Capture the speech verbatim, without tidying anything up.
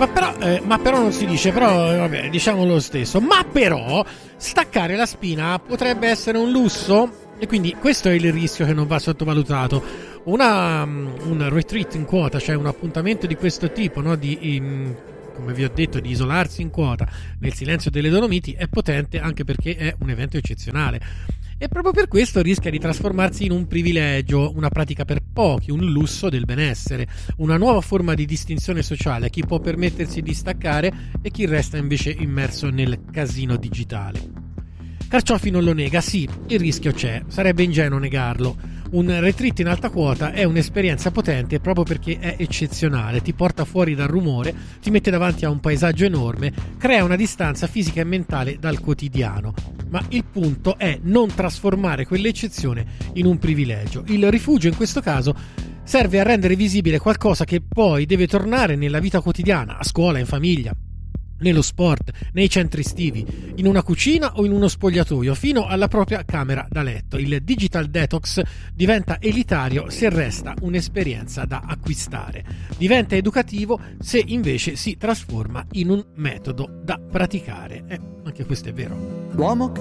Ma però, eh, ma però non si dice, però eh, vabbè, diciamo lo stesso. Ma però staccare la spina potrebbe essere un lusso? E quindi questo è il rischio che non va sottovalutato. Una, un retreat in quota, cioè un appuntamento di questo tipo, no? Di, in, come vi ho detto, di isolarsi in quota nel silenzio delle Dolomiti, è potente anche perché è un evento eccezionale. E proprio per questo rischia di trasformarsi in un privilegio, una pratica per pochi, un lusso del benessere, una nuova forma di distinzione sociale, chi può permettersi di staccare e chi resta invece immerso nel casino digitale. Carciofi non lo nega, sì, il rischio c'è, sarebbe ingenuo negarlo. Un retreat in alta quota è un'esperienza potente proprio perché è eccezionale, ti porta fuori dal rumore, ti mette davanti a un paesaggio enorme, crea una distanza fisica e mentale dal quotidiano. Ma il punto è non trasformare quell'eccezione in un privilegio. Il rifugio in questo caso serve a rendere visibile qualcosa che poi deve tornare nella vita quotidiana, a scuola, in famiglia, nello sport, nei centri estivi, in una cucina o in uno spogliatoio, fino alla propria camera da letto. Il digital detox diventa elitario se resta un'esperienza da acquistare. Diventa educativo se invece si trasforma in un metodo da praticare. Eh, anche questo è vero. L'uomo che